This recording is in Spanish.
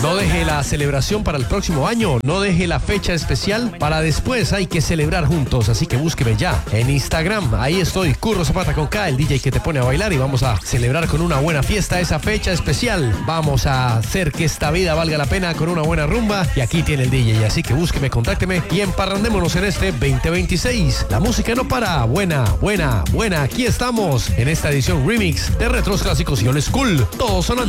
No deje la celebración para el próximo año, no deje la fecha especial para después, hay que celebrar juntos, así que búsqueme ya en Instagram, ahí estoy, Curro Zapata con K, el DJ que te pone a bailar y vamos a celebrar con una buena fiesta esa fecha especial, vamos a hacer que esta vida valga la pena con una buena rumba y aquí tiene el DJ, así que búsqueme, contácteme y emparrandémonos en este 2026, la música no para, buena, aquí estamos en esta edición remix de Retros Clásicos y Old School, todos sonando.